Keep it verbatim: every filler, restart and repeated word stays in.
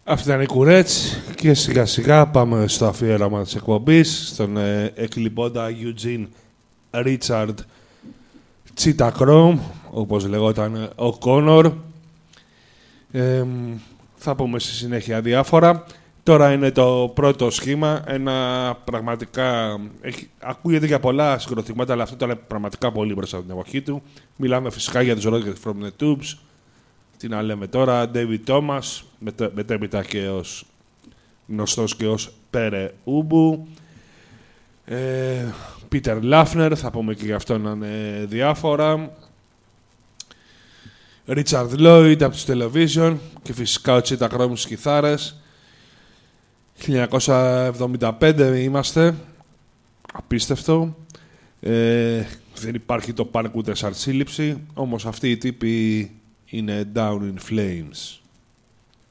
Αυτή ήταν η Κουρέτς και σιγά σιγά πάμε στο αφιέρωμα της εκπομπής, στον ε, εκλειπώντα Eugene Richard Cheetah Chrome, όπως λεγόταν ο Connor. Ε, θα πούμε στη συνέχεια διάφορα. Τώρα είναι το πρώτο σχήμα, ένα πραγματικά... Έχει, ακούγεται για πολλά συγκροτήματα, αλλά αυτό ήταν πραγματικά πολύ μπροστά από την εποχή του. Μιλάμε φυσικά για τους Rockets from the Tubes. Τι να λέμε τώρα, David Thomas, μετέπειτα και ως γνωστός και ως Πέρε Ούμπου. Ε, Peter Lafner, θα πούμε και γι' αυτό να είναι διάφορα. Richard Lloyd από τους Television και φυσικά ο Cheetah Chrome στις κιθάρες. χίλια εννιακόσια εβδομήντα πέντε είμαστε. Απίστευτο. Ε, δεν υπάρχει το punk ούτε σαν σύλληψη, όμως αυτή η τύπη είναι Down in Flames.